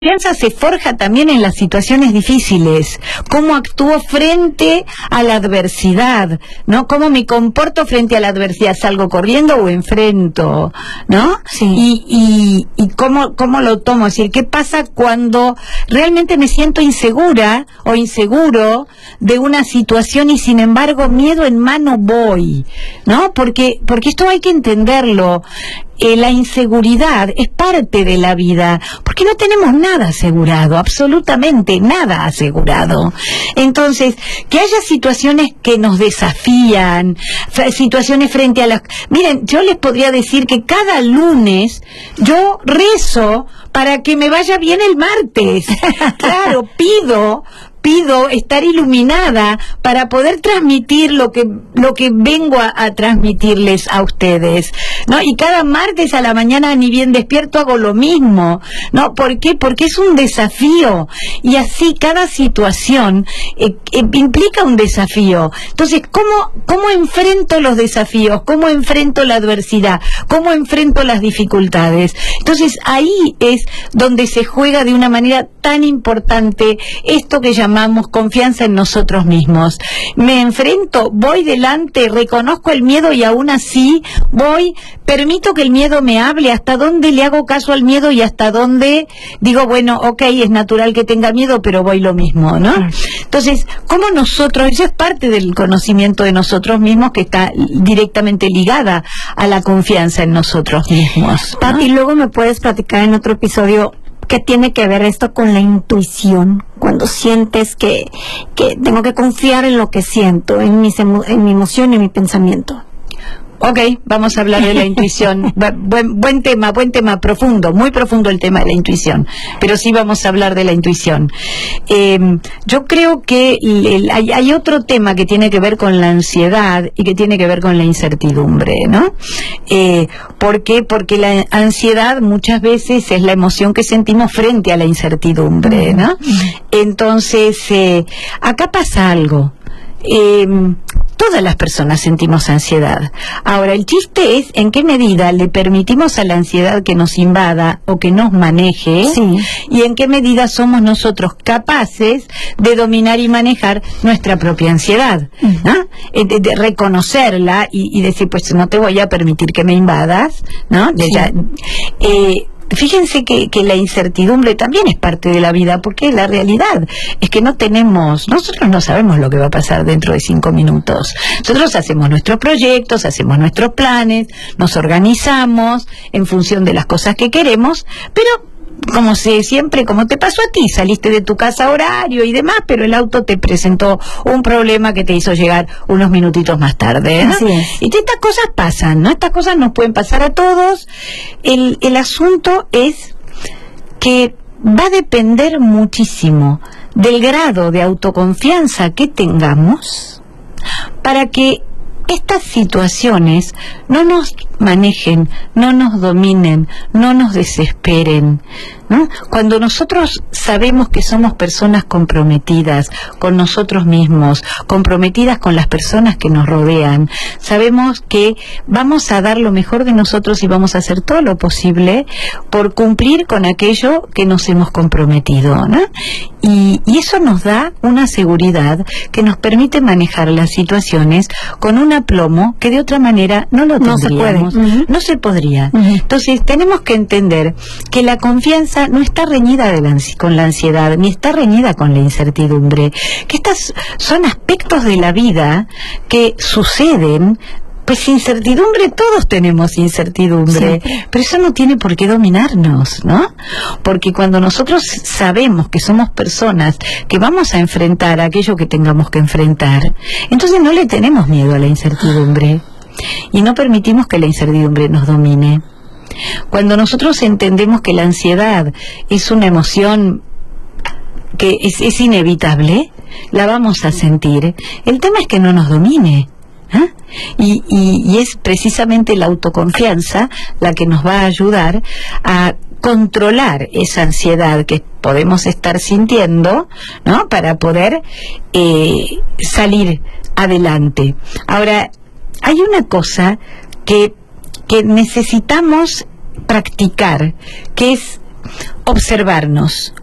confianza se forja también en las situaciones difíciles, cómo actúo frente a la adversidad, ¿no? Cómo me comporto frente a la adversidad, salgo corriendo o enfrento, ¿no? Sí. Y cómo lo tomo, es decir, qué pasa cuando realmente me siento insegura o inseguro de una situación y sin embargo miedo en mano voy, ¿no? Porque esto hay que entenderlo. La inseguridad es parte de la vida, porque no tenemos nada asegurado, absolutamente nada asegurado. Entonces, que haya situaciones que nos desafían, situaciones frente a las... Miren, yo les podría decir que cada lunes yo rezo para que me vaya bien el martes. Claro, pido estar iluminada para poder transmitir lo que vengo a transmitirles a ustedes, ¿no? Y cada martes a la mañana, ni bien despierto, hago lo mismo, ¿no? ¿Por qué? Porque es un desafío, y así cada situación implica un desafío. Entonces, ¿cómo enfrento los desafíos? ¿Cómo enfrento la adversidad? ¿Cómo enfrento las dificultades? Entonces, ahí es donde se juega de una manera tan importante esto que llamamos confianza en nosotros mismos. Me enfrento, voy delante, reconozco el miedo y aún así permito que el miedo me hable, hasta dónde le hago caso al miedo y hasta dónde digo, bueno, ok, es natural que tenga miedo, pero voy lo mismo, ¿no? Entonces, ¿cómo nosotros, eso es parte del conocimiento de nosotros mismos que está directamente ligada a la confianza en nosotros mismos, ¿no? Pati, luego me puedes platicar en otro episodio qué tiene que ver esto con la intuición, cuando sientes que tengo que confiar en lo que siento, en mi emoción y en mi pensamiento. Ok, vamos a hablar de la intuición. Buen tema, profundo, muy profundo el tema de la intuición, pero sí vamos a hablar de la intuición. Yo creo que hay otro tema que tiene que ver con la ansiedad y que tiene que ver con la incertidumbre, ¿no? ¿Por qué? Porque la ansiedad muchas veces es la emoción que sentimos frente a la incertidumbre, ¿no? Entonces, acá pasa algo. Todas las personas sentimos ansiedad. Ahora, el chiste es en qué medida le permitimos a la ansiedad que nos invada o que nos maneje, sí, y en qué medida somos nosotros capaces de dominar y manejar nuestra propia ansiedad, ¿no? De reconocerla y decir, pues no te voy a permitir que me invadas, ¿no? Sí. Fíjense que la incertidumbre también es parte de la vida, porque la realidad es que nosotros no sabemos lo que va a pasar dentro de 5 minutos. Nosotros hacemos nuestros proyectos, hacemos nuestros planes, nos organizamos en función de las cosas que queremos, pero como te pasó a ti, saliste de tu casa a horario y demás, pero el auto te presentó un problema que te hizo llegar unos minutitos más tarde, ¿no? Así es. Y estas cosas pasan, ¿no? Estas cosas nos pueden pasar a todos. El asunto es que va a depender muchísimo del grado de autoconfianza que tengamos para que estas situaciones no nos manejen, no nos dominen, no nos desesperen, ¿no? Cuando nosotros sabemos que somos personas comprometidas con nosotros mismos, comprometidas con las personas que nos rodean, sabemos que vamos a dar lo mejor de nosotros y vamos a hacer todo lo posible por cumplir con aquello que nos hemos comprometido, ¿no? Y eso nos da una seguridad que nos permite manejar las situaciones con un aplomo que de otra manera no lo tendríamos. No se podría. Entonces tenemos que entender que la confianza no está reñida con la ansiedad, ni está reñida con la incertidumbre, que estas son aspectos de la vida que suceden. Pues incertidumbre, todos tenemos incertidumbre, pero eso no tiene por qué dominarnos, ¿no? Porque cuando nosotros sabemos que somos personas que vamos a enfrentar aquello que tengamos que enfrentar, entonces no le tenemos miedo a la incertidumbre y no permitimos que la incertidumbre nos domine. Cuando nosotros entendemos que la ansiedad es una emoción que es inevitable, la vamos a sentir. El tema es que no nos domine. Y es precisamente la autoconfianza la que nos va a ayudar a controlar esa ansiedad que podemos estar sintiendo, ¿no? Para poder salir adelante. Ahora, hay una cosa que necesitamos practicar, que es observarnos.